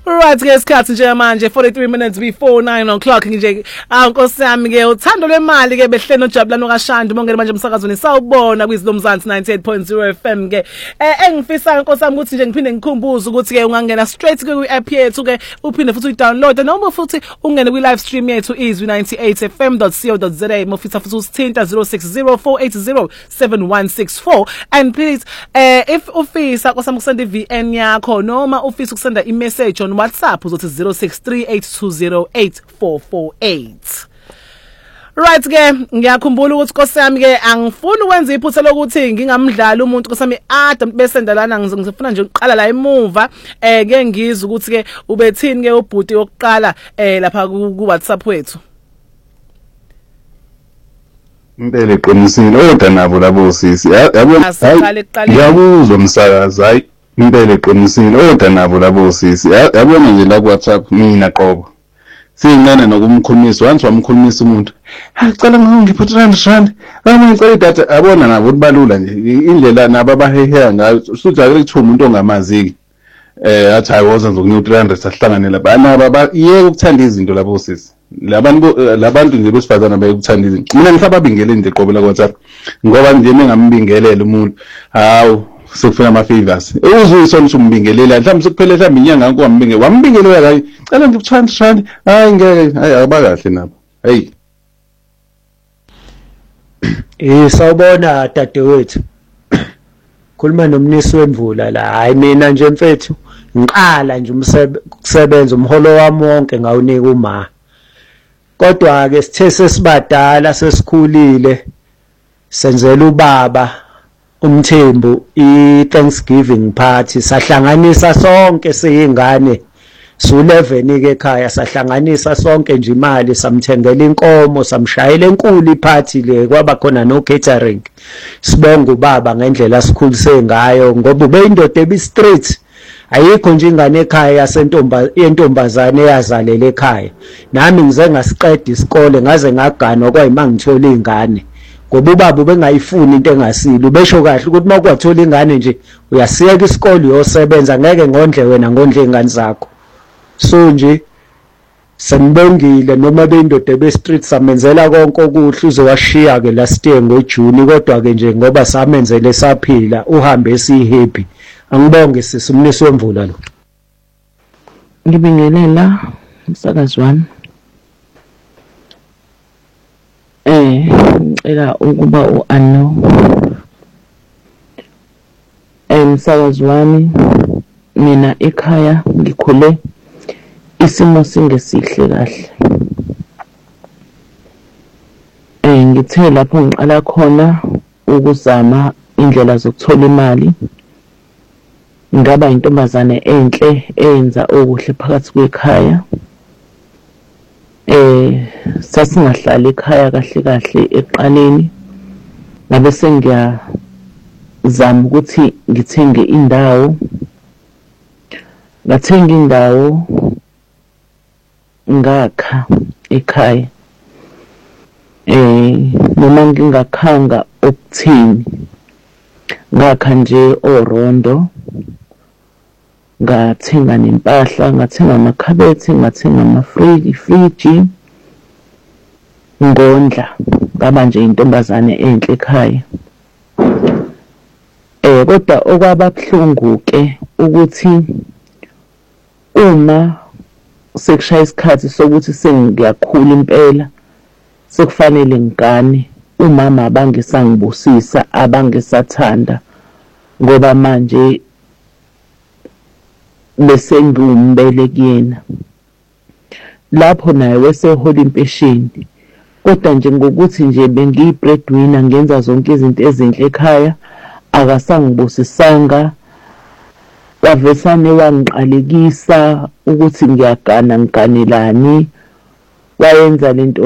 Right ke isikhathi nje manje 43 minutes before 9 o'clock nje Nkosi yami ke uthando lwemali ke behlelo Jabulani kaShandi mongene manje emsakazweni sawubona kwiZilomzansi 98.0 FM ke engifisa Nkosi yami ukuthi nje ngiphinde ngikhumbuze ukuthi ke ungangena straight ke kwi-app yethu ke uphinde futhi udownload noma futhi ungene kwi-live stream yethu izwi98fm.co.za mofisa futhi usithinta 0604807164 and please if ufisa Nkosi yami ukusenda iVN yakho noma ufisa ukusenda imessage on WhatsApp uzothi 0638208448. Right ke ngiyakhumbula ukuthi Nkosi yami ke angifuni ukwenza iphutha lokuthi ngingamdlala umuntu Nkosi yami Adam besendelana ngizofuna nje uqala la emuva ke ngizwe ukuthi ke ubethini ke ubhuti yokuqala lapha ku WhatsApp wethu. Impela eqinisile kodwa nabo labo sisi yabona ngiyakuzwa umsakazi hayi impela eqinisile kodwa nabo labo sisi yabona nje la ku WhatsApp mina qobo singana nokumkhulumisa once wamkhulumisa umuntu acela ngiphe 300 rand bama ngicela idatha abona nabo kubalula nje indlela nabo abaheheya ngayo suthi ake kuthiwa umuntu ongamazi athi ayiwoza ngizokunika 300 sahlanganela bana yeke ukuthanda izinto labo sisi labantu nje besifazana bayekuthanda izinto mina ngisababingeleni nje qobo la WhatsApp ngoba nje ngingambingelela umuntu hawu sokufuna ama favors uzuyisona umbingelela mhlawumbe sekuphele mhlawumbe inyanga ngako wambingelela hayi cela nje 200 rand hayi ngeke hayi abakahle nabo hey sawubona dadewethu khuluma nomnisi wemvula la hayi mina nje mfethu ngiqala nje ukusebenza umholo wami wonke ngawunika uma kodwa ke sithe sesibadala sesikhulile senzela ubaba uMthembu iThanksgiving party sahlanganisa sonke siyingane su11 ke ekhaya sahlanganisa sonke nje imali samthengela inkomo samshayela enkulu iparty le kwaba khona no catering sibonga ubaba ngendlela sikhulise ngayo ngoba ubeyindoda ebistraight ayikho nje ingane ekhaya yentombazane eyazalela ekhaya nami ngize ngasiqeda isikole ngaze ngagana okwayima ngithola izingane ngoba ubaba ubengayifuni into engasile ubesho kahle ukuthi makwathola ingane nje uyasiyeka isikole uyosebenza ngeke ngondle wena ngondle ingane zakho so nje sanibongile noma beyindoda be-street samenzela konke okuhle uzowashiya ke last year ngoJuni kodwa ke nje ngoba samenzele saphila uhambe esihappy angibonge sisumnisi wemvula lo ngibingelela umsakazi wami ngicela ukuba uano umsakazi wami mina ekhaya ngikhule isimo singesihle kahle ngithe lapho ngiqala khona ukuzama indlela zokuthola imali ngaba intombazane enhle eyenza okuhle phakathi kwekhaya sasingahlala ekhaya kahle eqaleni ngabe sengiyazama ukuthi ngithenge indawo ngathenga indawo ngakha ekhaya noma ngingakhanga okuthini ngakha nje orondo ngathenga nempahla ngathenga amakhabethe ngathenga amafriji ngondla ngaba nje intombazane enhle ekhaya kodwa okwababuhlungu ke ukuthi uma sekushaya isikhathi sokuthi sengiyakhula impela sekufanele ngigane umama abangesangibusisa abangesathanda ngoba manje bese ngiwumbele kuyena lapho naye wesehola impesheni kodwa nje ngokuthi nje bengiyi-breadwinner ngenza zonke izinto ezinhle ekhaya akasangibusisanga wavesane wangiqalekisa ukuthi ngiyagana ngiganelani wayenza lento